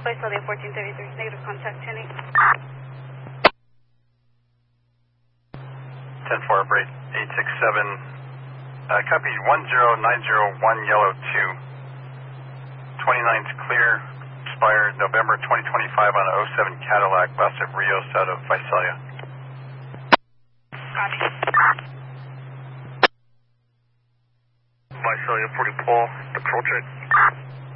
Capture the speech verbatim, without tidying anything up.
Visalia fourteen thirty-three, negative contact, ten eight. ten four, operate eight six seven, uh, copy one zero nine zero one yellow two. twenty-nine's clear, expired November twenty twenty-five on a oh seven Cadillac, west of Rios out of Visalia. Copy. Visalia forty Paul, patrol check.